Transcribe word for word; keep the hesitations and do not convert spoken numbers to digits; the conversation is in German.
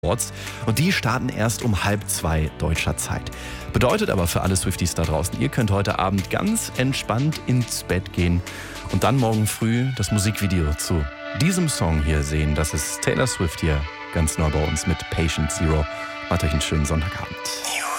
Awards. Und die starten erst um halb zwei deutscher Zeit. Bedeutet aber für alle Swifties da draußen, ihr könnt heute Abend ganz entspannt ins Bett gehen und dann morgen früh das Musikvideo zu diesem Song hier sehen. Das ist Taylor Swift hier ganz neu bei uns mit Patient Zero. Macht euch einen schönen Sonntagabend.